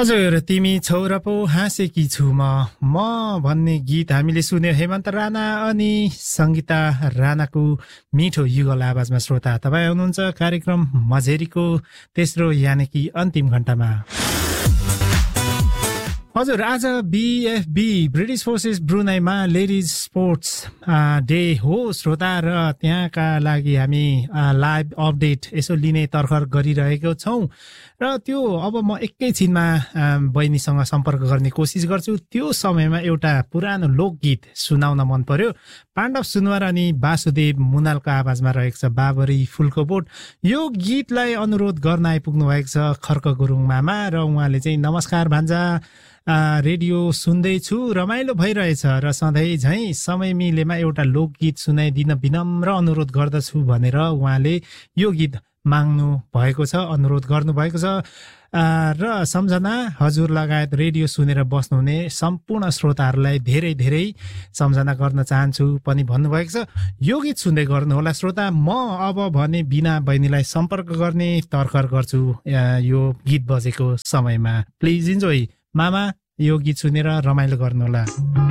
हजुर, तिमी छौ र पो हाँसेकी छु म भन्ने गीत हामीले सुन्यौं हेमन्त राणा अनि संगीता राणाको मिठो युगल आवाजमा। श्रोता, तपाईँ हुनुहुन्छ कार्यक्रम मझेरीको तेस्रो यानि कि अन्तिम घण्टामा। हजुर, आज BFB British forces ब्रुनाईमा ladies sports day हो श्रोता, र त्यहाँका लागि हामी लाइभ अपडेट यसो लिने तर्खर गरिरहेको छौँ। र त्यो अब म एकैछिनमा बहिनीसँग सम्पर्क गर्ने कोसिस गर्छु। त्यो समयमा एउटा पुरानो लोकगीत सुनाउन मन पर्यो। पाण्डव सुनवार अनि वासुदेव मुनालको आवाजमा रहेको छ बाबरी फुलको बोट। यो गीतलाई अनुरोध गर्न आइपुग्नु भएको छ खर्क गुरुङ मामा, र उहाँले चाहिँ नमस्कार भान्जा, रेडियो सुन्दैछु, रमाइलो भइरहेछ र सधैँ झैँ समय मिलेमा एउटा लोकगीत सुनाइदिन विनम्र अनुरोध गर्दछु भनेर उहाँले यो गीत माग्नु भएको छ, अनुरोध गर्नु भएको छ। र सम्झना हजुर लगायत रेडियो सुनेर बस्नुहुने सम्पूर्ण श्रोताहरूलाई धेरै धेरै सम्झना गर्न चाहन्छु पनि भन्नुभएको छ। यो गीत सुन्दै गर्नुहोला श्रोता। म अब भने बिना बहिनीलाई सम्पर्क गर्ने तर्खर गर्छु यो गीत बजेको समयमा। प्लिज इन्जोय मामा, यो गीत सुनेर रमाइलो गर्नुहोला।